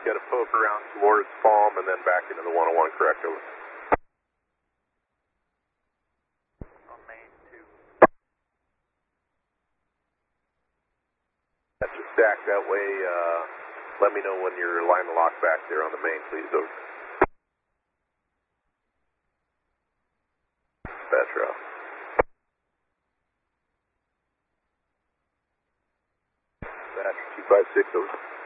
Got to poke around towards Palm and then back into the 101, correct, over. On main 2. That's just stack that way. Let me know when you're line the lock back there on the main, please, over. That's rough. That's 256, over.